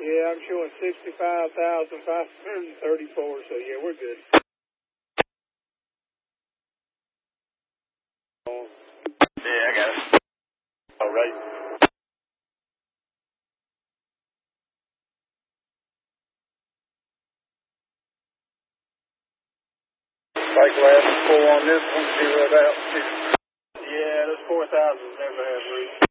Yeah, I'm showing 65,534, so yeah, we're good. Yeah, I got it. All right. Like last 4 on this one, zeroed out. Yeah, those 4,000s never have room.